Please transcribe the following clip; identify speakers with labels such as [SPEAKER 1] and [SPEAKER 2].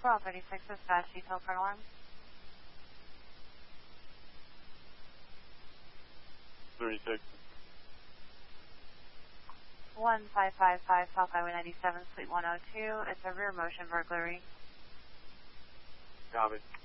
[SPEAKER 1] 1236 dispatch, detail front alarm.
[SPEAKER 2] 36.
[SPEAKER 1] 1555 South Highway 97, Suite 102. It's a rear motion burglary.
[SPEAKER 2] Copy.